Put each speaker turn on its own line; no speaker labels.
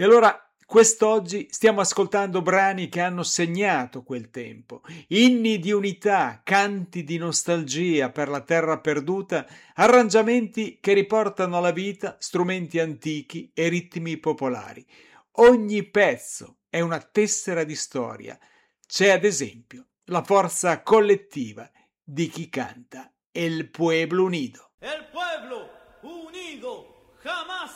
E allora quest'oggi stiamo ascoltando brani che hanno segnato quel tempo, inni di unità, canti di nostalgia per la terra perduta, arrangiamenti che riportano alla vita strumenti antichi e ritmi popolari. Ogni pezzo è una tessera di storia. C'è ad esempio la forza collettiva di chi canta El Pueblo Unido.
El pueblo unido jamás